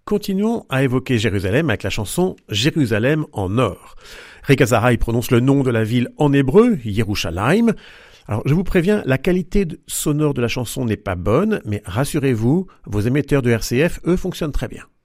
continuons à évoquer Jérusalem avec la chanson Jérusalem en or. Rick Azaray prononce le nom de la ville en hébreu, Yerushalayim. Alors, je vous préviens, la qualité sonore de la chanson n'est pas bonne, mais rassurez-vous, vos émetteurs de RCF, eux, fonctionnent très bien.